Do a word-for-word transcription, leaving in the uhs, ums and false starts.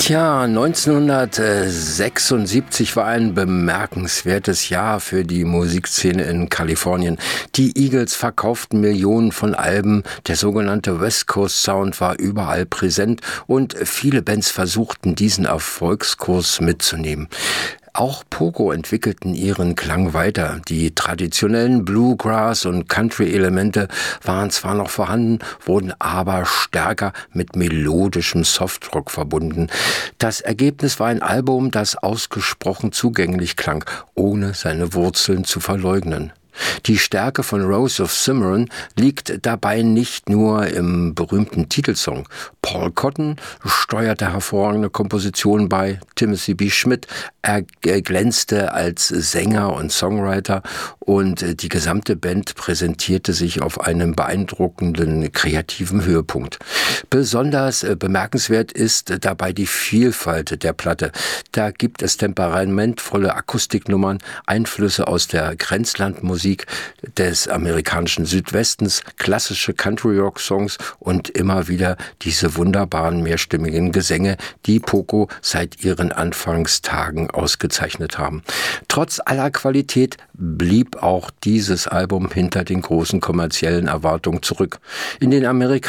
Tja, neunzehnhundertsechsundsiebzig war ein bemerkenswertes Jahr für die Musikszene in Kalifornien. Die Eagles verkauften Millionen von Alben, der sogenannte West Coast Sound war überall präsent und viele Bands versuchten, diesen Erfolgskurs mitzunehmen. Auch Pogo entwickelten ihren Klang weiter. Die traditionellen Bluegrass- und Country-Elemente waren zwar noch vorhanden, wurden aber stärker mit melodischem Softrock verbunden. Das Ergebnis war ein Album, das ausgesprochen zugänglich klang, ohne seine Wurzeln zu verleugnen. Die Stärke von Rose of Cimarron liegt dabei nicht nur im berühmten Titelsong. Paul Cotton steuerte hervorragende Kompositionen bei, Timothy B. Schmidt er glänzte als Sänger und Songwriter und die gesamte Band präsentierte sich auf einem beeindruckenden kreativen Höhepunkt. Besonders bemerkenswert ist dabei die Vielfalt der Platte. Da gibt es temperamentvolle Akustiknummern, Einflüsse aus der Grenzlandmusik des amerikanischen Südwestens, klassische Country-Rock-Songs und immer wieder diese wunderbaren mehrstimmigen Gesänge, die Pogo seit ihren Anfangstagen ausgezeichnet haben. Trotz aller Qualität blieb auch dieses Album hinter den großen kommerziellen Erwartungen zurück. In den Amerikanischen